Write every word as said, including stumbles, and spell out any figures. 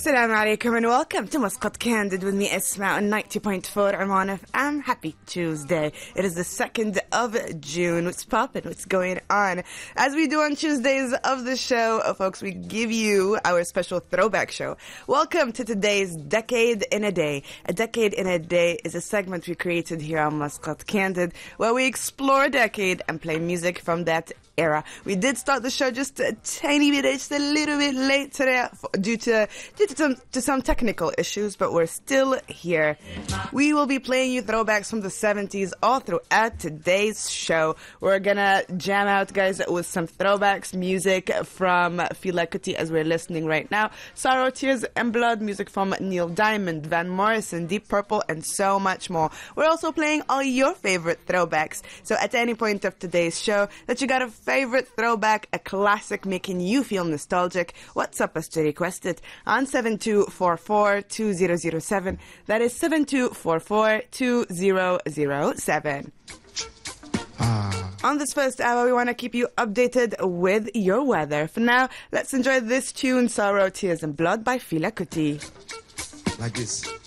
Assalamu alaikum and welcome to Muscat Candid with me, Isma, on ninety point four Oman F M. Happy Tuesday. It is the second of June. What's poppin'? What's going on? As we do on Tuesdays of the show, oh, folks, we give you our special throwback show. Welcome to today's Decade in a Day. A Decade in a Day is a segment we created here on Muscat Candid where we explore a decade and play music from that era. We did start the show just a tiny bit, just a little bit late today due to due to some to some technical issues, but we're still here. We will be playing you throwbacks from the seventies all throughout today's show. We're gonna jam out, guys, with some throwbacks music from Fela Kuti as we're listening right now. Sorrow, Tears and Blood, music from Neil Diamond, Van Morrison, Deep Purple, and so much more. We're also playing all your favorite throwbacks. So at any point of today's show that you got a favorite throwback, a classic making you feel nostalgic, WhatsApp us to request it on seven two four four two zero zero seven. That is seven two four four two zero zero seven. Ah. On this first hour, we want to keep you updated with your weather. For now, let's enjoy this tune, Sorrow, Tears and Blood by Fela Kuti. Like this.